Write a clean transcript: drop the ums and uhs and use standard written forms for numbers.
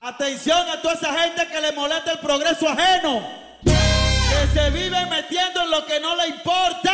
Atención a toda esa gente que le molesta el progreso ajeno, que se vive metiendo en lo que no le importa.